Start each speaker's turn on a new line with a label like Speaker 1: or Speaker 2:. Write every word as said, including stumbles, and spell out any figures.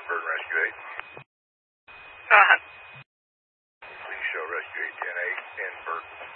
Speaker 1: Bird and Rescue eight.
Speaker 2: Go ahead.
Speaker 1: Please show Rescue eight ten eight in Bird.